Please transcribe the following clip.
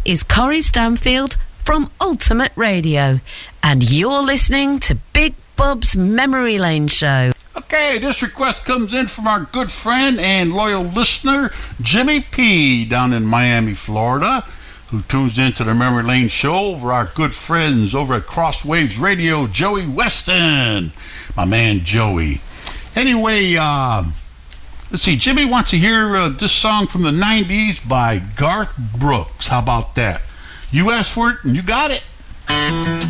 is Corrie Stanfield from Ultimate Radio, and you're listening to Big Bob's Memory Lane Show. Okay, this request comes in from our good friend and loyal listener, Jimmy P. down in Miami, Florida, who tunes into the Memory Lane Show over our good friends over at Crosswaves Radio, Joey Weston. My man, Joey. Anyway, let's see. Jimmy wants to hear this song from the 90s by Garth Brooks. How about that? You asked for it, and you got it.